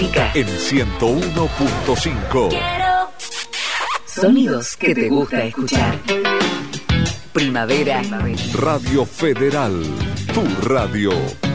En 101.5. Sonidos que te gusta escuchar. Primavera. Radio Federal, tu radio.